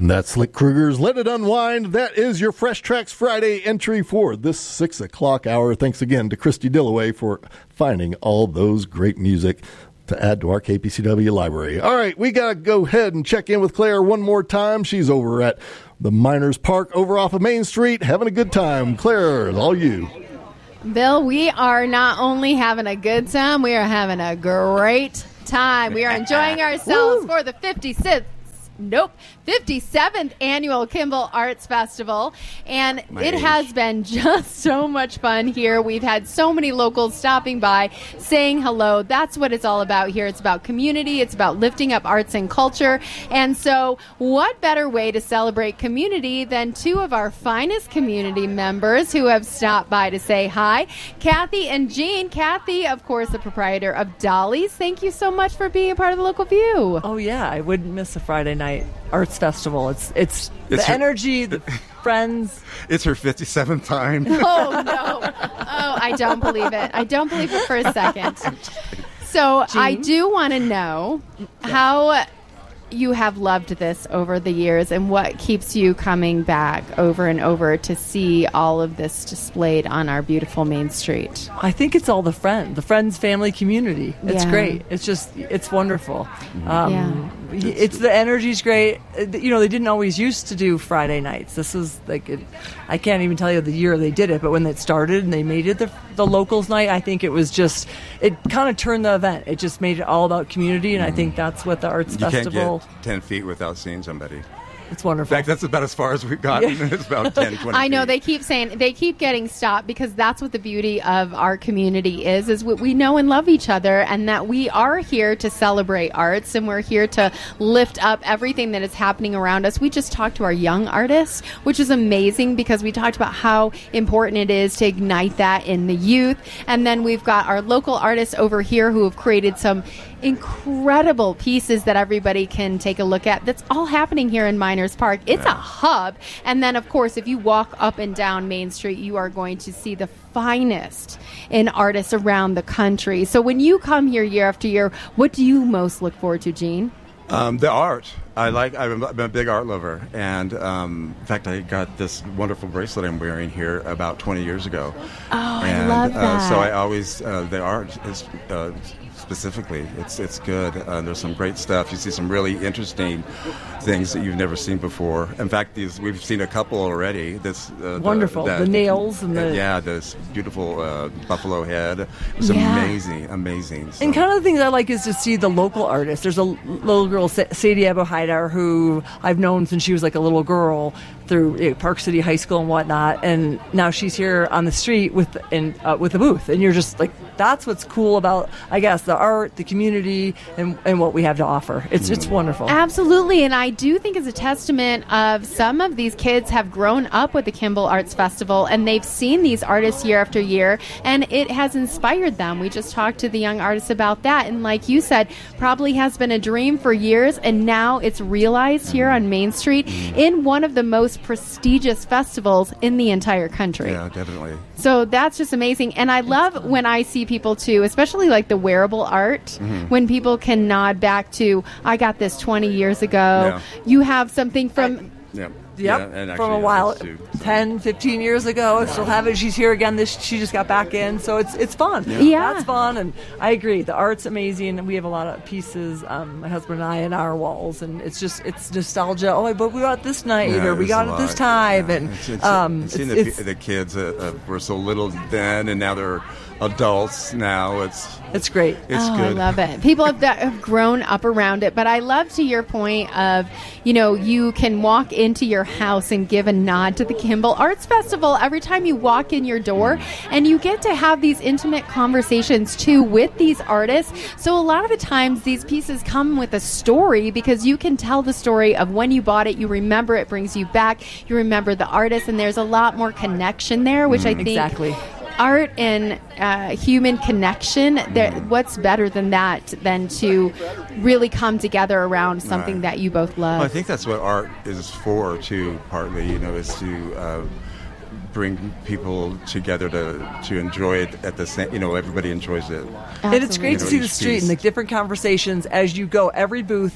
And that's Slick Kruger's Let It Unwind. That is your Fresh Tracks Friday entry for this 6 o'clock hour. Thanks again to Christy Dillaway for finding all those great music to add to our KPCW library. All right, we got to go ahead and check in with Claire one more time. She's over at the Miners Park over off of Main Street having a good time. Claire, it's all you. Bill, we are not only having a good time, we are having a great time. We are enjoying ourselves for the 57th annual Kimball Arts Festival, and it has been just so much fun here. We've had so many locals stopping by, saying hello. That's what it's all about here. It's about community. It's about lifting up arts and culture. And so what better way to celebrate community than two of our finest community members who have stopped by to say hi, Kathy and Jean. Kathy, of course, the proprietor of Dolly's. Thank you so much for being a part of the Local View. Oh, yeah. I wouldn't miss a Friday night Arts Festival. It's the energy, the friends. It's her 57th time. Oh, no. Oh, I don't believe it. I don't believe it for a second. So Jean? I do want to know how you have loved this over the years and what keeps you coming back over and over to see all of this displayed on our beautiful Main Street. I think it's all the friends, family, community. It's great. It's wonderful. It's the energy's great. You know, they didn't always used to do Friday nights. This is like, I can't even tell you the year they did it, but when it started and they made it the locals night, I think it was just, it kind of turned the event. It just made it all about community, and I think that's what the Arts Festival... You can't get 10 feet without seeing somebody. It's wonderful. In fact, that's about as far as we've gotten. Yeah. It's about 10, 20 I know. feet. They keep getting stopped because that's what the beauty of our community is we know and love each other, and that we are here to celebrate arts, and we're here to lift up everything that is happening around us. We just talked to our young artists, which is amazing because we talked about how important it is to ignite that in the youth. And then we've got our local artists over here who have created some incredible pieces that everybody can take a look at. That's all happening here in Miners Park. It's a hub. And then, of course, if you walk up and down Main Street, you are going to see the finest in artists around the country. So when you come here year after year, what do you most look forward to, Gene? The art. I'm a big art lover, and in fact, I got this wonderful bracelet I'm wearing here about 20 years ago. Oh, I love that. So I always the art is specifically, it's good. There's some great stuff. You see some really interesting things that you've never seen before. In fact, we've seen a couple already. This wonderful, the nails and this beautiful buffalo head. It's amazing. So. And kind of the things I like is to see the local artists. There's a little girl, Sadie Abu Haidar, who I've known since she was like a little girl through Park City High School and whatnot, and now she's here on the street with a booth, and you're just like, that's what's cool about, I guess, the art, the community, and what we have to offer. It's wonderful. Absolutely, and I do think it's a testament of some of these kids have grown up with the Kimball Arts Festival, and they've seen these artists year after year, and it has inspired them. We just talked to the young artists about that, and like you said, probably has been a dream for years, and now it's realized here on Main Street in one of the most prestigious festivals in the entire country. Yeah, definitely. So that's just amazing. And I love when I see people too, especially like the wearable art, when people can nod back to, I got this 20 years ago. Yeah. You have something from... From a while, 10, 15 years ago. I still have it. She's here again. She just got back in, so it's fun. Yeah. That's fun, and I agree. The art's amazing, and we have a lot of pieces, my husband and I, on our walls, and it's nostalgia. Oh, but we got it this night, or we got it this time, and seeing the kids were so little then, and now they're adults now. It's great. It's good. I love it. People have grown up around it, but I love, to your point of, you can walk into your house and give a nod to the Kimball Arts Festival every time you walk in your door, and you get to have these intimate conversations too with these artists. So a lot of the times these pieces come with a story, because you can tell the story of when you bought it, you remember it brings you back, you remember the artist, and there's a lot more connection there, which I think exactly. Art and human connection, what's better than that, than to really come together around something that you both love? Well, I think that's what art is for, too, partly, is to bring people together to enjoy it at the same, everybody enjoys it. Absolutely. And it's great to see the street and the different conversations as you go. Every booth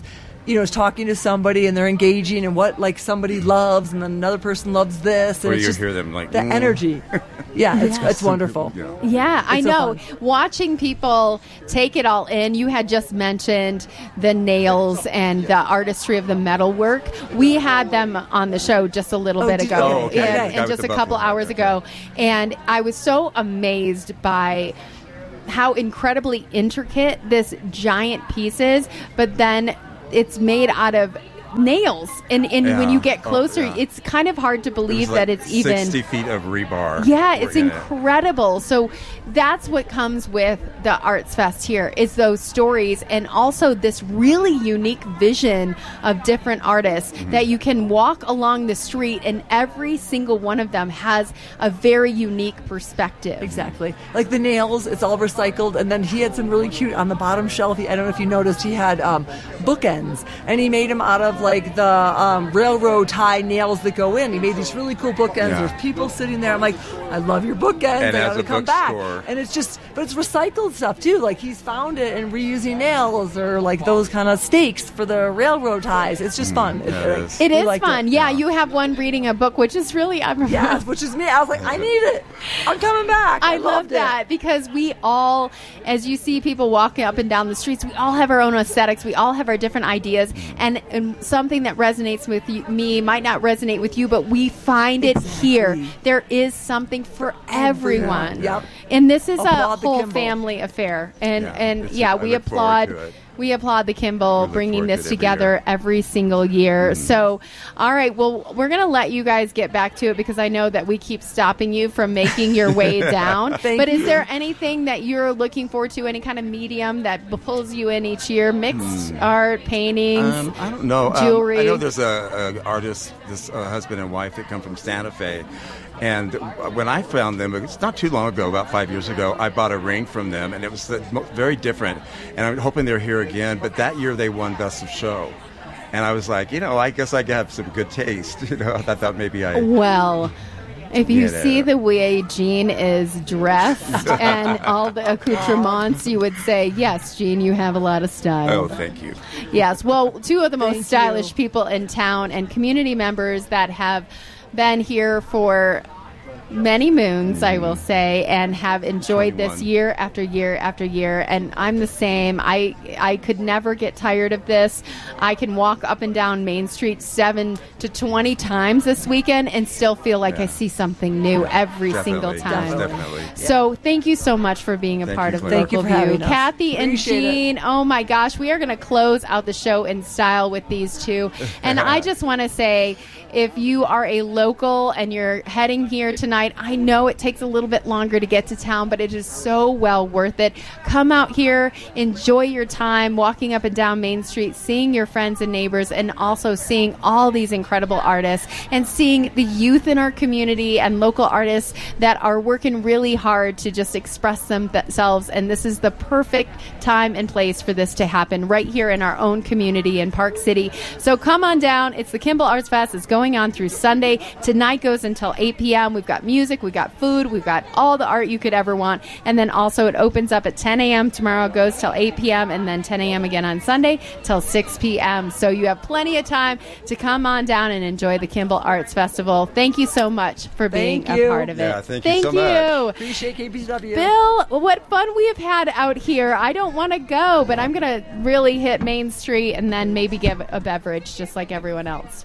is talking to somebody and they're engaging in what like somebody loves, and then another person loves this, and or it's you just hear them like the energy. Yeah, it's wonderful. Yeah, I know. So watching people take it all in. You had just mentioned the nails and the artistry of the metalwork. We had them on the show just a little bit ago, oh, okay. and just a couple hours ago, and I was so amazed by how incredibly intricate this giant piece is, but then it's made out of nails, and when you get closer, it's kind of hard to believe that it's even 60 feet of rebar. Yeah, it's incredible. So that's what comes with the Arts Fest here, is those stories, and also this really unique vision of different artists that you can walk along the street, and every single one of them has a very unique perspective. Exactly. Like the nails, it's all recycled, and then he had some really cute on the bottom shelf. I don't know if you noticed, he had bookends, and he made them out of like the railroad tie nails that go in. He made these really cool bookends. Yeah. There's people sitting there. I'm like, I love your bookends. And I as gotta a come back. bookstore. And it's just, but it's recycled stuff too. Like he's found it and reusing nails or like those kind of stakes for the railroad ties. It's just fun. It is fun. Yeah, you have one reading a book, which is really yes, which is me. I was like, I need it. I'm coming back. I love that because we all, as you see people walking up and down the streets, we all have our own aesthetics. We all have our different ideas, and something that resonates with me might not resonate with you, but we find it here. There is something for everyone. Yep. And this is Applaud a the whole Kimball. family affair. And I we look forward to applaud. it. We applaud the Kimball look bringing forward to this it every together year. every single year. So, all right, well, we're going to let you guys get back to it because I know that we keep stopping you from making your way down. But is there anything that you're looking forward to, any kind of medium that pulls you in each year? Mixed art, paintings, I don't know. jewelry? I know there's a artist, this husband and wife that come from Santa Fe. And when I found them, it's not too long ago, about 5 years ago, I bought a ring from them, and it was very different. And I'm hoping they're here again. But that year they won Best of Show. And I was like, I guess I have some good taste. I thought maybe I... Well... If you see the way Jean is dressed and all the accoutrements, you would say, yes, Jean, you have a lot of style. Oh, thank you. Yes, well, two of the most stylish people in town and community members that have been here for many moons, I will say, and have enjoyed 21. this year after year after year. And I'm the same. I could never get tired of this. I can walk up and down Main Street 7 to 20 times this weekend and still feel like I see something new every single time. Definitely. So thank you so much for being a part of Local View. Kathy and Jean, oh my gosh, we are going to close out the show in style with these two. And I just want to say, if you are a local and you're heading here tonight, I know it takes a little bit longer to get to town, but it is so well worth it. Come out here, enjoy your time walking up and down Main Street, seeing your friends and neighbors, and also seeing all these incredible artists and seeing the youth in our community and local artists that are working really hard to just express themselves. And this is the perfect time and place for this to happen right here in our own community in Park City. So come on down. It's the Kimball Arts Fest. It's going on through Sunday. Tonight goes until 8 p.m. We've got music, we've got food, we've got all the art you could ever want. And then also it opens up at 10 a.m. tomorrow, goes till 8 p.m. and then 10 a.m. again on Sunday till 6 p.m. So you have plenty of time to come on down and enjoy the Kimball Arts Festival. Thank you so much for being a part of it. Yeah, thank you so much. Appreciate KPCW. Bill, what fun we have had out here. I don't want to go, but I'm going to really hit Main Street and then maybe give a beverage just like everyone else.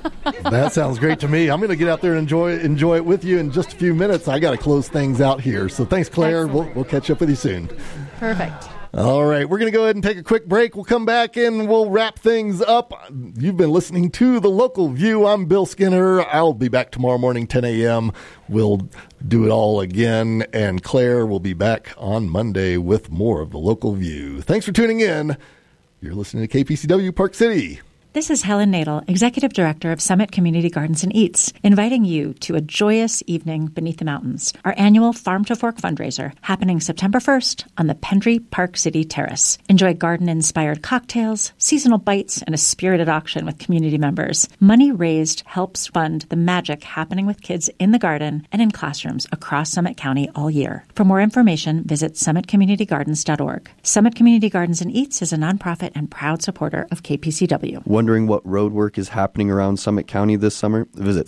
That sounds great to me. I'm going to get out there and enjoy it with you in just a few minutes. I got to close things out here. So thanks, Claire. We'll catch up with you soon. Perfect. All right, we're going to go ahead and take a quick break. We'll come back and we'll wrap things up. You've been listening to The Local View. I'm Bill Skinner. I'll be back tomorrow morning, 10 a.m. We'll do it all again, and Claire will be back on Monday with more of The Local View. Thanks for tuning in. You're listening to KPCW Park City. This is Helen Nadel, Executive Director of Summit Community Gardens and Eats, inviting you to a joyous evening beneath the mountains, our annual Farm to Fork fundraiser happening September 1st on the Pendry Park City Terrace. Enjoy garden-inspired cocktails, seasonal bites, and a spirited auction with community members. Money raised helps fund the magic happening with kids in the garden and in classrooms across Summit County all year. For more information, visit summitcommunitygardens.org. Summit Community Gardens and Eats is a nonprofit and proud supporter of KPCW. Wondering what road work is happening around Summit County this summer? Visit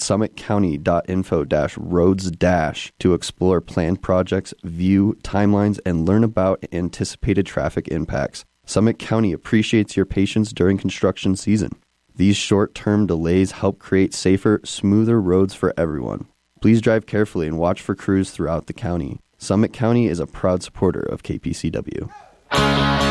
summitcounty.info-roads- to explore planned projects, view timelines, and learn about anticipated traffic impacts. Summit County appreciates your patience during construction season. These short-term delays help create safer, smoother roads for everyone. Please drive carefully and watch for crews throughout the county. Summit County is a proud supporter of KPCW.